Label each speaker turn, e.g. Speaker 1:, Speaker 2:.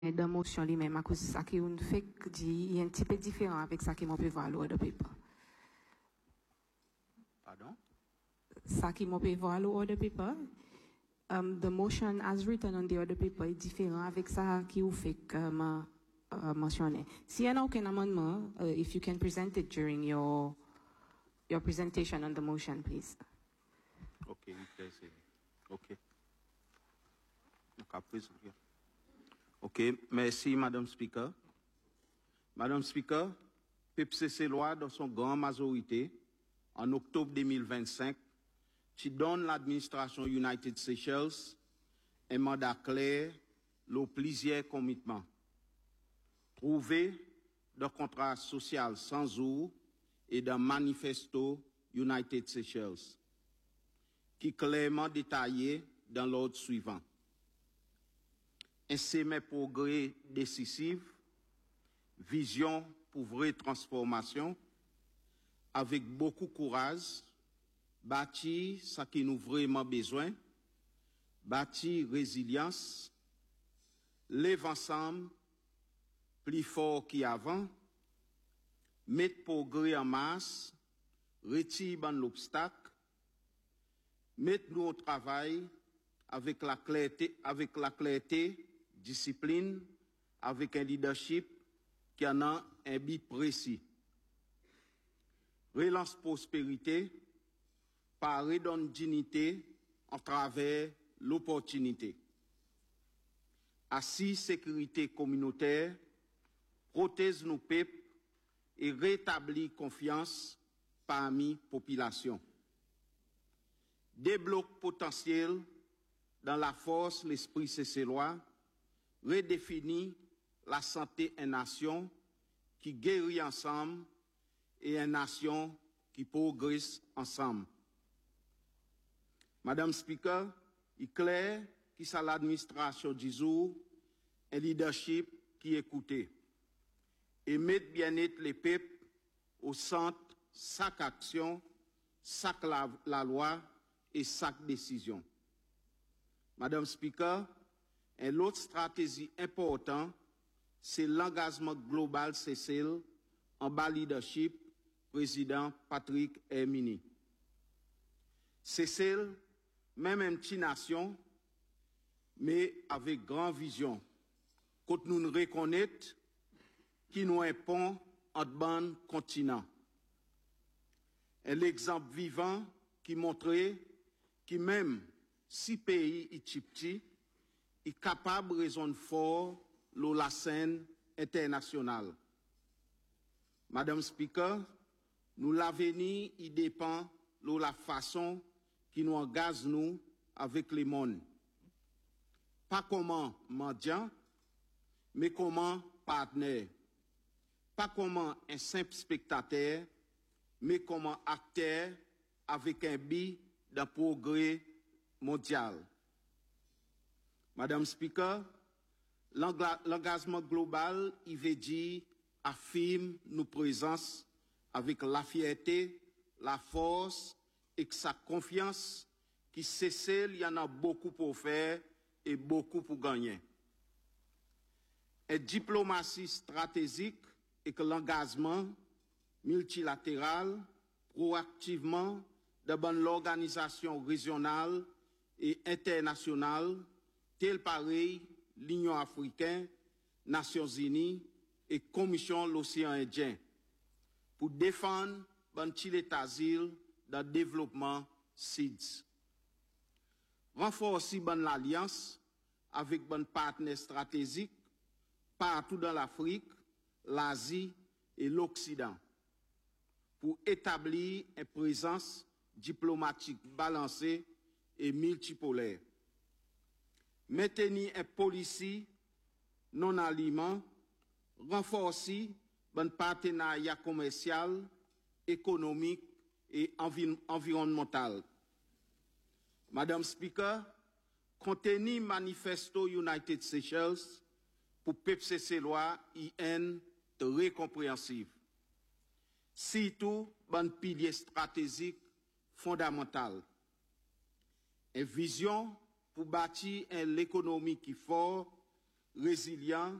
Speaker 1: dans motion lui-même à cause de ça qui on fait il y a un petit peu différent avec ça qui m'ont peut voir l'order paper.
Speaker 2: Pardon?
Speaker 1: Ça qui m'ont peut voir l'order paper. The motion as written on the order paper est différent avec ça qui vous fait mentionner. S'il y a aucun amendement, if you can present it during your presentation on the motion, please.
Speaker 2: Okay, okay. Ok, merci, Madame Speaker. Madame Speaker, PPCC loi, dans son grande majorité, en octobre 2025, qui donne l'administration United Seychelles un mandat clair, le plusieurs commitments. Trouver de contrat social sans jour et d'un manifesto United Seychelles, qui clairement détaillé dans l'ordre suivant. Ainsi, mes progrès décisifs, vision pour vraie transformation, avec beaucoup de courage, bâtir ce qui nous vraiment besoin, bâtir résilience, lève ensemble, plus fort qu'avant, mettre progrès en masse, retirer l'obstacle, mettre nous au travail avec la clarté, discipline, avec un leadership qui en a un but précis. Relance prospérité, par redonne dignité en travers l'opportunité. Assis sécurité communautaire, protège nos peuples et rétablit confiance parmi la population. Débloque potentiel dans la force, l'esprit cécélois, redéfinit la santé en nation qui guérit ensemble et une nation qui progresse ensemble. Madame Speaker, il est clair que c'est l'administration du jour, un leadership qui écoutait et mettre bien-être les peuples au centre, chaque action, chaque la loi et chaque décision. Madame Speaker, une autre stratégie importante, c'est l'engagement global CECEL en bas leadership, président Patrick Hermini. CECEL, même une petite nation, mais avec grande vision, quand nous nous reconnaissons qui nous un pont entre ban continent. Un exemple vivant qui montrait que même si pays est petit, est capable de raisonner fort sur la scène internationale. Madame Speaker, nous l'avenir il dépend de la façon qui nous engage nous avec le monde. Pas comment mendiant, mais comment partenaire. Pas comment un simple spectateur, mais comment acteur avec un but d'un progrès mondial. Madame Speaker, l'engagement global, il veut dire affirme nos présences avec la fierté, la force et sa confiance qui cesse, il y en a beaucoup pour faire et beaucoup pour gagner. Et diplomatie stratégique et que l'engagement multilatéral proactivement devant l'organisation régionale et internationale, tel pareil l'Union africaine, Nations Unies et Commission de l'Océan Indien, pour défendre l'État d'asile dans le développement SIDS. Renforcer l'alliance avec les partenaires stratégiques partout dans l'Afrique, l'Asie et l'Occident, pour établir une présence diplomatique balancée et multipolaire. Maintenir une politique non-aliment, renforcer un partenariat commercial, économique et environnemental. Madame Speaker, contenu manifesto United Seychelles pour PPCC loi IN très compréhensive. Surtout, un pilier stratégique fondamental. Une vision pour bâtir l'économie qui est forte, résilient